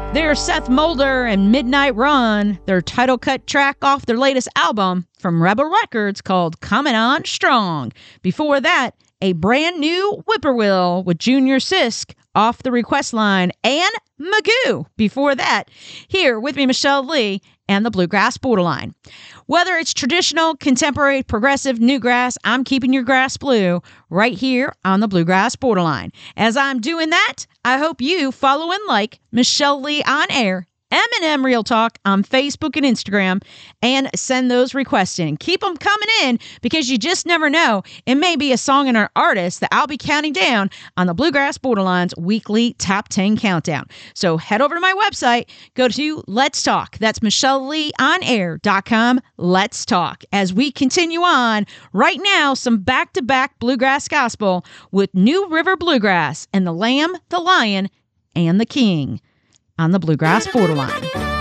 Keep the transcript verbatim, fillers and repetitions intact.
There's Seth Mulder and Midnight Run, their title cut track off their latest album from Rebel Records called Coming On Strong. Before that, a brand new Whippoorwill with Junior Sisk off the request line, and Magoo. Before that, here with me, Michelle Lee and the Bluegrass Borderline. Whether it's traditional, contemporary, progressive, newgrass, I'm keeping your grass blue right here on the Bluegrass Borderline. As I'm doing that, I hope you follow and like Michelle Lee on air, M and M Real Talk on Facebook and Instagram, and send those requests in. Keep them coming in because you just never know. It may be a song and an artist that I'll be counting down on the Bluegrass Borderline's weekly Top ten Countdown. So head over to my website, go to Let's Talk. That's michelle lee on air dot com. Let's Talk. As we continue on, right now, some back-to-back Bluegrass Gospel with New River Bluegrass and the Lamb, the Lion, and the King on the Bluegrass Borderline.